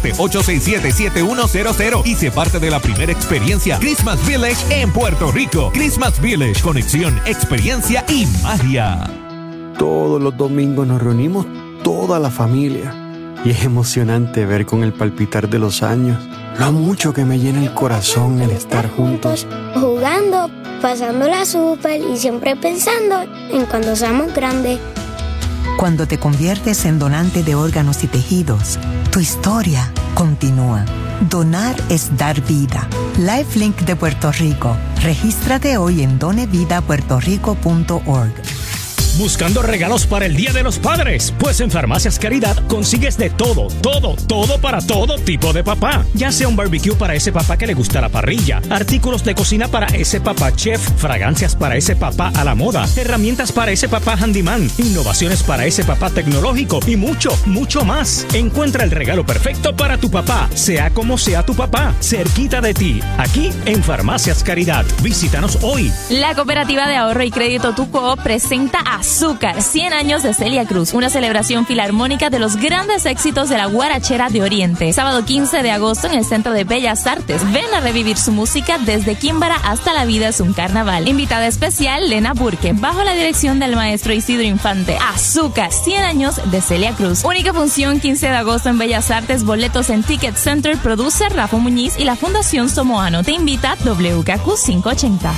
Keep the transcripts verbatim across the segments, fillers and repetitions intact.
siete, ocho seis siete, siete uno cero cero y sé parte de la primera experiencia Christmas Village en Puerto Rico. Christmas Village, conexión, experiencia y magia. Todos los domingos nos reunimos toda la familia y es emocionante ver con el palpitar de los años lo mucho que me llena el corazón el estar juntos, jugando, pasándola súper y siempre pensando en cuando seamos grandes. Cuando te conviertes en donante de órganos y tejidos, tu historia continúa. Donar es dar vida. LifeLink de Puerto Rico. Regístrate hoy en done vida puerto rico punto org. ¿Buscando regalos para el Día de los Padres? Pues en Farmacias Caridad consigues de todo, todo, todo para todo tipo de papá. Ya sea un barbecue para ese papá que le gusta la parrilla, artículos de cocina para ese papá chef, fragancias para ese papá a la moda, herramientas para ese papá handyman, innovaciones para ese papá tecnológico y mucho, mucho más. Encuentra el regalo perfecto para tu papá, sea como sea tu papá, cerquita de ti, aquí en Farmacias Caridad. Visítanos hoy. La Cooperativa de Ahorro y Crédito Tuco presenta a Azúcar, cien años de Celia Cruz, una celebración filarmónica de los grandes éxitos de la guarachera de Oriente. Sábado quince de agosto en el Centro de Bellas Artes. Ven a revivir su música desde Químbara hasta La Vida es un Carnaval. Invitada especial, Lena Burke, bajo la dirección del maestro Isidro Infante. Azúcar, cien años de Celia Cruz. Única función quince de agosto en Bellas Artes, boletos en Ticket Center, produce Rafa Muñiz y la Fundación Somoano. Te invita W K Q quinientos ochenta.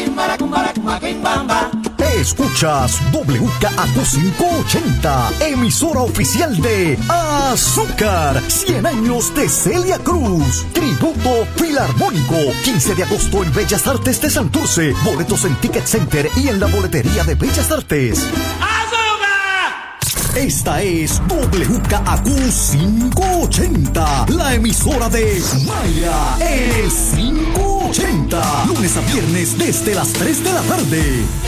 Escuchas W K Q quinientos ochenta, emisora oficial de Azúcar, cien años de Celia Cruz, tributo filarmónico, quince de agosto en Bellas Artes de Santurce, boletos en Ticket Center y en la boletería de Bellas Artes. ¡Azúcar! Esta es W K Q quinientos ochenta, la emisora de Maya, el quinientos ochenta, lunes a viernes desde las tres de la tarde.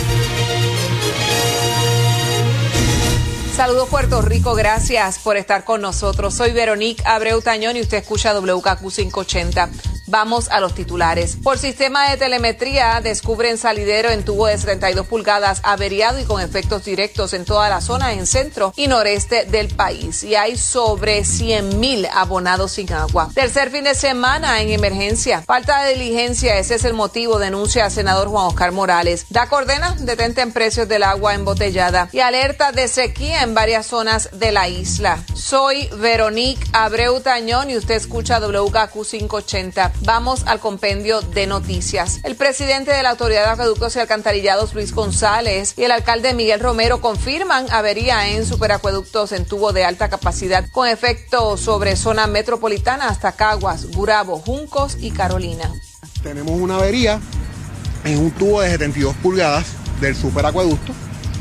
Saludos Puerto Rico, gracias por estar con nosotros. Soy Veronique Abreu Tañón y usted escucha W K Q quinientos ochenta. Vamos a los titulares. Por sistema de telemetría descubren salidero en tubo de setenta y dos pulgadas averiado y con efectos directos en toda la zona en centro y noreste del país. Y hay sobre cien mil abonados sin agua. Tercer fin de semana en emergencia. Falta de diligencia, ese es el motivo, denuncia al senador Juan Oscar Morales. Da Cordena, detente en precios del agua embotellada y alerta de sequía en varias zonas de la isla. Soy Veronique Abreu Tañón y usted escucha W K Q quinientos ochenta. Vamos al compendio de noticias. El presidente de la Autoridad de Acueductos y Alcantarillados, Luis González, y el alcalde Miguel Romero confirman avería en superacueductos en tubo de alta capacidad con efecto sobre zona metropolitana hasta Caguas, Gurabo, Juncos y Carolina. Tenemos una avería en un tubo de setenta y dos pulgadas del superacueducto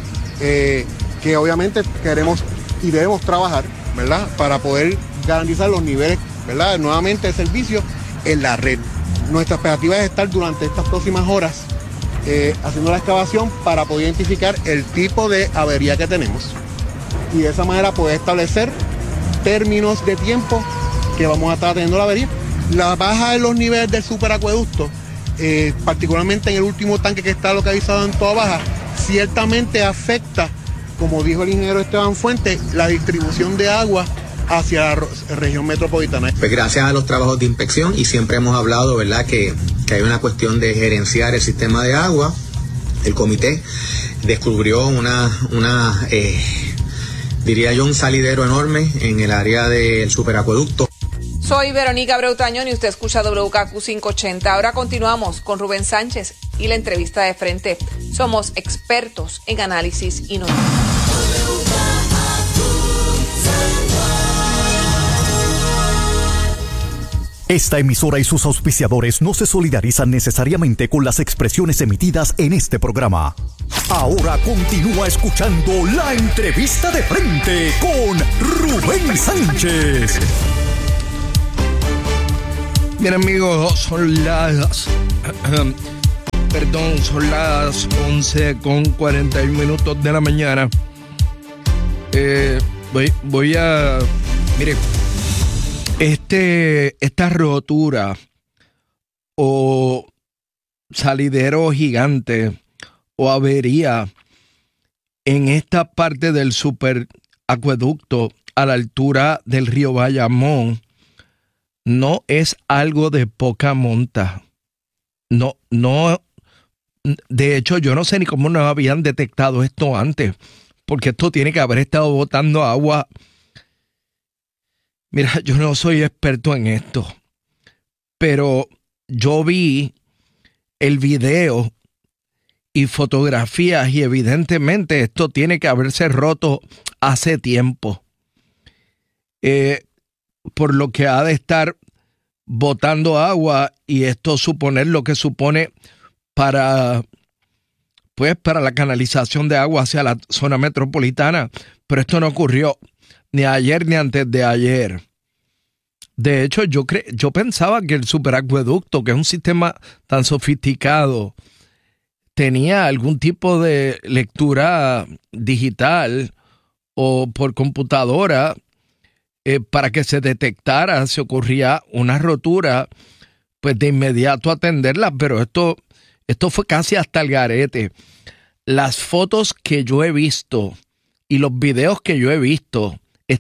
eh, que obviamente queremos y debemos trabajar, ¿verdad?, para poder garantizar los niveles, ¿verdad?, nuevamente de servicio en la red. Nuestra expectativa es estar durante estas próximas horas eh, haciendo la excavación para poder identificar el tipo de avería que tenemos y de esa manera poder establecer términos de tiempo que vamos a estar teniendo la avería. La baja de los niveles del superacueducto, eh, particularmente en el último tanque que está localizado en Toa Baja, ciertamente afecta, como dijo el ingeniero Esteban Fuentes, la distribución de agua hacia la región metropolitana. Pues gracias a los trabajos de inspección, y siempre hemos hablado, ¿verdad?, que, que hay una cuestión de gerenciar el sistema de agua. El comité descubrió una, una eh, diría yo, un salidero enorme en el área del superacueducto. Soy Verónica Abreu Tañón y usted escucha W K Q quinientos ochenta. Ahora continuamos con Rubén Sánchez y la entrevista de frente. Somos expertos en análisis y noticias. Esta emisora y sus auspiciadores no se solidarizan necesariamente con las expresiones emitidas en este programa. Ahora continúa escuchando la entrevista de frente con Rubén Sánchez. Bien, amigos, son las perdón, son las once con cuarenta y un minutos de la mañana. Eh, voy, voy a mire Este, esta rotura o salidero gigante o avería en esta parte del superacueducto a la altura del río Bayamón no es algo de poca monta. No, no. De hecho, yo no sé ni cómo no habían detectado esto antes, porque esto tiene que haber estado botando agua. Mira, yo no soy experto en esto, pero yo vi el video y fotografías y evidentemente esto tiene que haberse roto hace tiempo. Eh, por lo que ha de estar botando agua y esto suponer lo que supone para, pues, para la canalización de agua hacia la zona metropolitana. Pero esto no ocurrió ni ayer ni antes de ayer. De hecho, yo, cre yo pensaba que el superacueducto, que es un sistema tan sofisticado, tenía algún tipo de lectura digital o por computadora eh, para que se detectara si ocurría una rotura, pues de inmediato atenderla, pero esto, esto fue casi hasta el garete. Las fotos que yo he visto y los videos que yo he visto,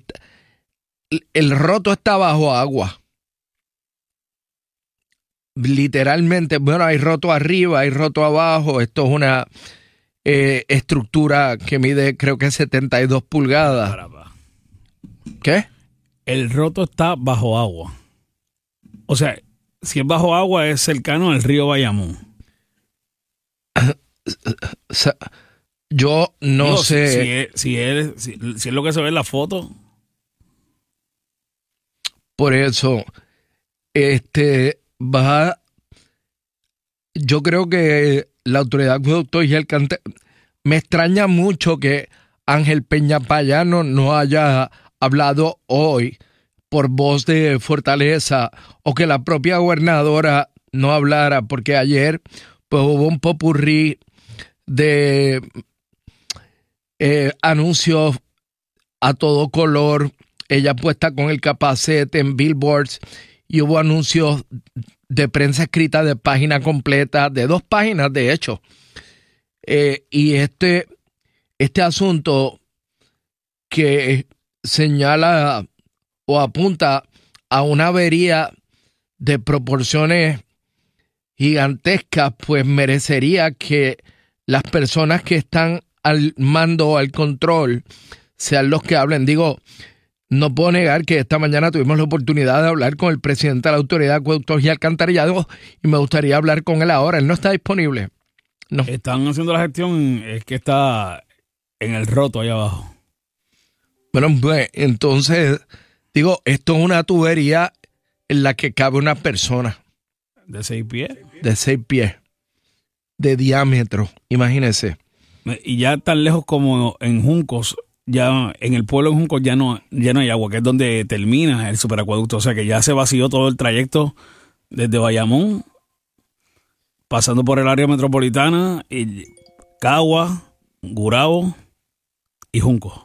el roto está bajo agua. Literalmente, bueno, hay roto arriba, hay roto abajo. Esto es una eh, estructura que mide, creo que setenta y dos pulgadas. ¿Qué? El roto está bajo agua. O sea, si es bajo agua, es cercano al río Bayamón. Yo no Digo, sé. Si, si, es, si, es, si, si es lo que se ve en la foto. Por eso, este va. Yo creo que la autoridad de acueductos y alcantarillado. Me extraña mucho que Ángel Peña Payano no haya hablado hoy por voz de Fortaleza, o que la propia gobernadora no hablara, porque ayer pues hubo un popurrí de eh, anuncios a todo color, ella puesta con el capacete en billboards, y hubo anuncios de prensa escrita de página completa, de dos páginas de hecho. Eh, y este, este asunto que señala o apunta a una avería de proporciones gigantescas, pues merecería que las personas que están al mando o al control sean los que hablen. Digo, no puedo negar que esta mañana tuvimos la oportunidad de hablar con el presidente de la Autoridad de Acueductos y Alcantarillados y me gustaría hablar con él ahora. Él no está disponible. No. Están haciendo la gestión, es que está en el roto allá abajo. Bueno, pues entonces, digo, esto es una tubería en la que cabe una persona. ¿De seis pies? De seis pies. De diámetro, imagínese. Y ya tan lejos como en Juncos, ya en el pueblo de Juncos ya no, ya no hay agua, que es donde termina el superacueducto. O sea que ya se vació todo el trayecto desde Bayamón, pasando por el área metropolitana, y Cagua, Gurabo y Juncos.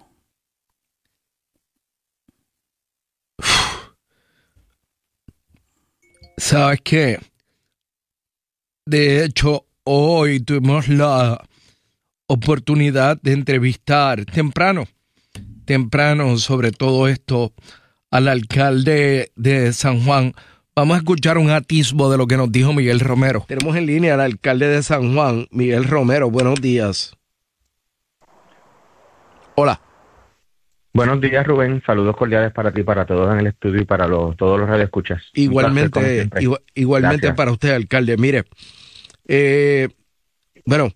¿Sabes qué? De hecho, hoy tuvimos la oportunidad de entrevistar temprano, temprano sobre todo esto al alcalde de San Juan. Vamos a escuchar un atisbo de lo que nos dijo Miguel Romero. Tenemos en línea al alcalde de San Juan, Miguel Romero. Buenos días. Hola. Buenos días, Rubén. Saludos cordiales para ti, para todos en el estudio y para los, todos los radioescuchas. Igualmente, igual, igualmente Gracias. Para usted, alcalde. Mire, eh, bueno,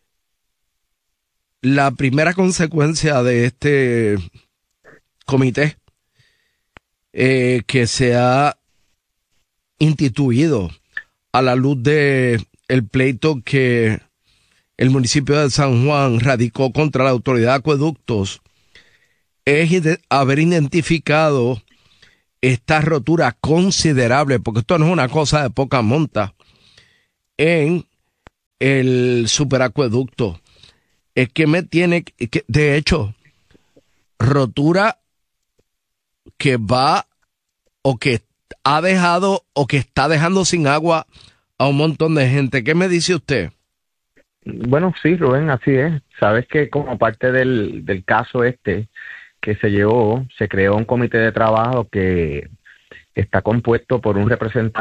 la primera consecuencia de este comité eh, que se ha instituido a la luz de el pleito que el municipio de San Juan radicó contra la Autoridad de Acueductos es haber identificado esta rotura considerable, porque esto no es una cosa de poca monta, en el superacueducto. Es que me tiene, que, de hecho, rotura que va o que ha dejado o que está dejando sin agua a un montón de gente. ¿Qué me dice usted? Bueno, sí, Rubén, así es. Sabes que como parte del, del caso este que se llevó, se creó un comité de trabajo que, está compuesto por un representante